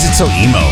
is it so emo?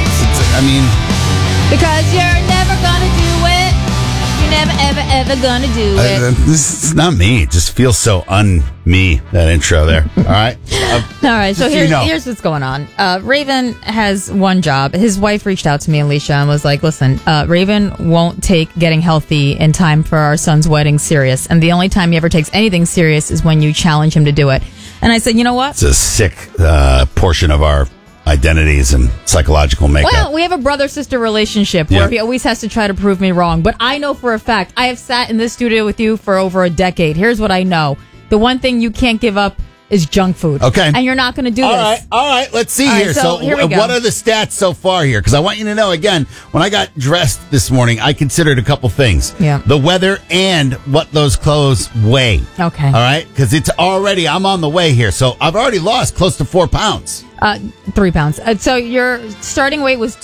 Because you're never gonna do it. You're never, ever gonna do it. This is not me. It just feels so un-me, that intro there. All right? All right, so here's what's going on. Raven has one job. His wife reached out to me, Alicia, and was like, listen, Raven won't take getting healthy in time for our son's wedding serious. And the only time he ever takes anything serious is when you challenge him to do it. And I said, you know what? It's a sick portion of our identities and psychological makeup. Well, we have a brother-sister relationship where he always has to try to prove me wrong. But I know for a fact, I have sat in this studio with you for over a decade. Here's what I know. The one thing you can't give up is junk food. Okay. And you're not going to do this. All right. Let's see here. So here we go. What are the stats so far here? Because I want you to know, again, when I got dressed this morning, I considered a couple things. Yeah. The weather and what those clothes weigh. Okay. All right? Because I'm on the way here. So I've already lost close to 4 pounds. 3 pounds. So your starting weight was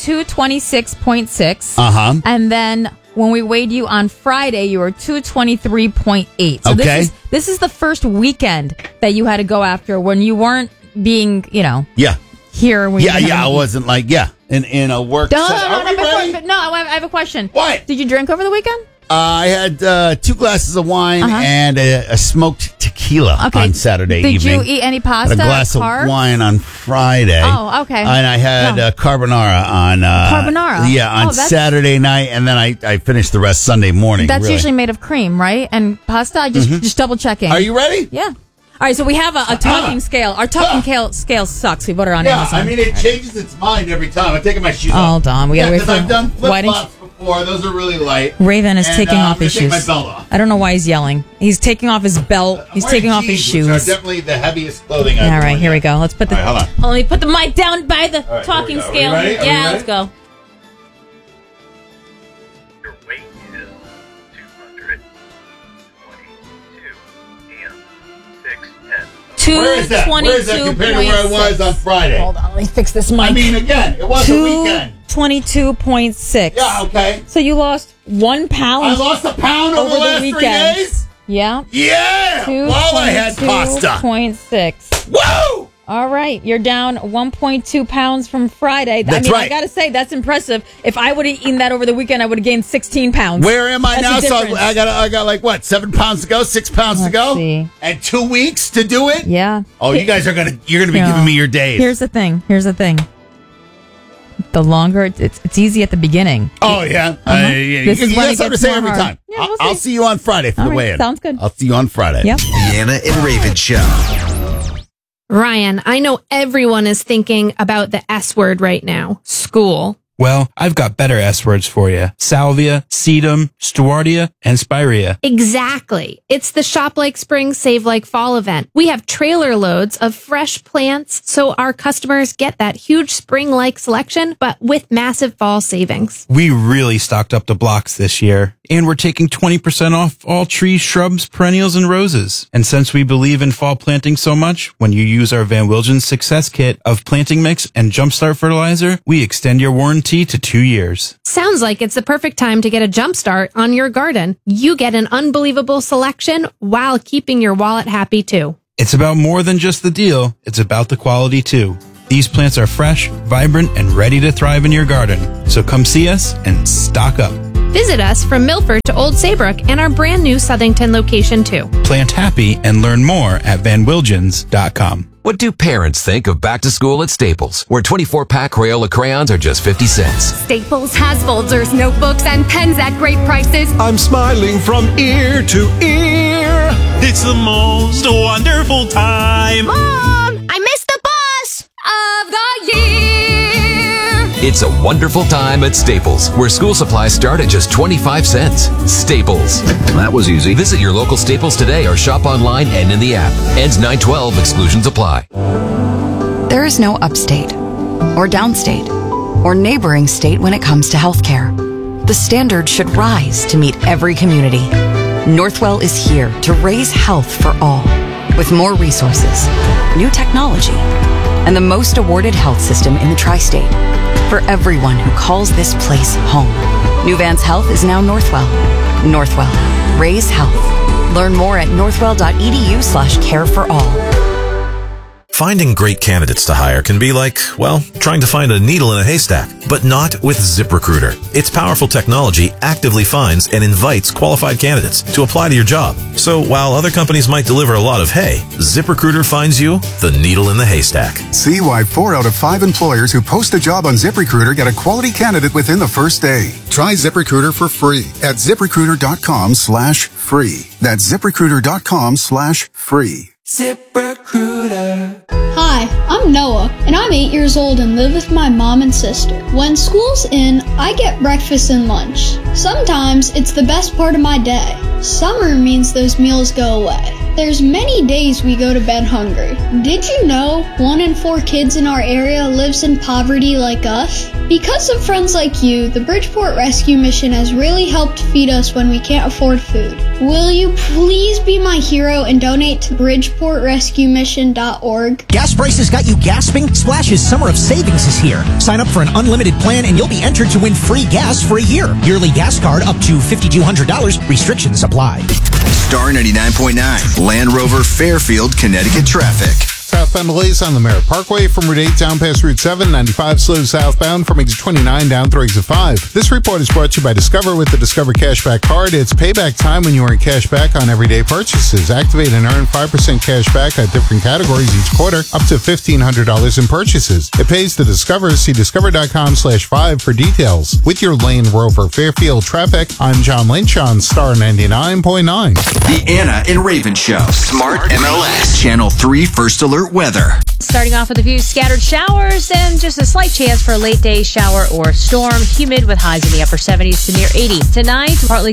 226.6. Uh-huh. And then when we weighed you on Friday, you were 223.8. So okay. This is the first weekend that you had to go after when you weren't being, Yeah. here. When I wasn't in a work No, setting. I have a question. What? Did you drink over the weekend? I had 2 glasses of wine and a smoked tequila on Saturday evening. Did you eat any pasta? Had a glass carbs? of wine on Friday. Oh, okay. And I had carbonara on carbonara. Yeah, on Saturday night, and then I finished the rest Sunday morning. That's usually made of cream, right? And pasta. I just double checking. Are you ready? Yeah. All right, so we have a talking scale. Our talking scale sucks. We put it on Amazon. It changes its mind every time. I'm taking my shoes off. Hold on. We gotta wait for I've done flip-flops before. Those are really light. Raven is taking off his shoes. Take my belt off. I don't know why he's yelling. He's taking off his belt. He's taking off his shoes. Which are definitely the heaviest clothing I've All right, here we go. Let's put the. Hold on. Let me put the mic down by the talking scale. Are you ready? Yeah, let's go. Your weight is 222 Where is that? Where is that compared to where I was on Friday? Hold on, let me fix this mic. Again, it was a weekend. 22.6. Yeah, okay. So you lost 1 pound. I lost a pound over the last weekend. 3 days? Yeah. Yeah! While I had pasta. 2.6. Woo! All right, you're down 1.2 pounds from Friday. That's right. I got to say, that's impressive. If I would have eaten that over the weekend, I would have gained 16 pounds. Where am I now? So I got 7 pounds to go, 6 pounds to go? See. And 2 weeks to do it? Yeah. Oh, you guys you're gonna be giving me your days. Here's the thing. The longer it's easy at the beginning. Oh yeah. This is you when got it something to gets say more every hard. time. Yeah, we'll I'll see. see you on Friday for All the right, weigh-in. sounds good. I'll see you on Friday. Yep. Deanna and Raven Show. Ryan, I know everyone is thinking about the S word right now. School. Well, I've got better S words for you. Salvia, sedum, stewardia, and spirea. Exactly. It's the Shop Like Spring, Save Like Fall event. We have trailer loads of fresh plants so our customers get that huge spring-like selection, but with massive fall savings. We really stocked up the blocks this year. And we're taking 20% off all trees, shrubs, perennials, and roses. And since we believe in fall planting so much, when you use our Van Wilgen Success Kit of planting mix and jumpstart fertilizer, we extend your warranty to 2 years. Sounds like it's the perfect time to get a jump start on your garden. You get an unbelievable selection while keeping your wallet happy too. It's about more than just the deal. It's about the quality too. These plants are fresh, vibrant, and ready to thrive in your garden. So come see us and stock up. Visit us from Milford to Old Saybrook and our brand new Southington location too. Plant happy and learn more at vanwilgens.com. What do parents think of back to school at Staples, where 24-pack Crayola crayons are just 50 cents? Staples has folders, notebooks, and pens at great prices. I'm smiling from ear to ear. It's the most wonderful time. Mom, I missed the bus of the year. It's a wonderful time at Staples, where school supplies start at just 25 cents. Staples. That was easy. Visit your local Staples today or shop online and in the app. Ends 9/12. Exclusions apply. There is no upstate or downstate or neighboring state when it comes to healthcare. The standard should rise to meet every community. Northwell is here to raise health for all, with more resources, new technology, and the most awarded health system in the tri-state. For everyone who calls this place home. New Vance Health is now Northwell. Northwell. Raise health. Learn more at northwell.edu/care for all. Finding great candidates to hire can be like, well, trying to find a needle in a haystack, but not with ZipRecruiter. Its powerful technology actively finds and invites qualified candidates to apply to your job. So while other companies might deliver a lot of hay, ZipRecruiter finds you the needle in the haystack. See why 4 out of 5 employers who post a job on ZipRecruiter get a quality candidate within the first day. Try ZipRecruiter for free at ZipRecruiter.com/free. That's ZipRecruiter.com/free. ZipRecruiter. Hi, I'm Noah, and I'm 8 years old and live with my mom and sister. When school's in, I get breakfast and lunch. Sometimes it's the best part of my day. Summer means those meals go away. There's many days we go to bed hungry. Did you know 1 in 4 kids in our area lives in poverty like us? Because of friends like you, the Bridgeport Rescue Mission has really helped feed us when we can't afford food. Will you please be my hero and donate to BridgeportRescueMission.org? Gas prices got you gasping? Splash's Summer of Savings is here. Sign up for an unlimited plan and you'll be entered to win free gas for a year. Yearly gas card up to $5,200. Restrictions apply. Star 99.9, Land Rover, Fairfield, Connecticut traffic. Southbound delays on the Merritt Parkway from Route 8 down past Route 7, 95 slow southbound from exit 29 down through exit 5. This report is brought to you by Discover with the Discover Cashback Card. It's payback time when you earn cash back on everyday purchases. Activate and earn 5% cash back at different categories each quarter, up to $1,500 in purchases. It pays to Discover. See discover.com/5 for details. With your Land Rover Fairfield traffic, I'm John Lynch on Star 99.9. The Anna and Raven Show. Smart MLS. Channel 3 First Alert Weather. Starting off with a few scattered showers and just a slight chance for a late day shower or storm. Humid with highs in the upper 70s to near 80. Tonight, partly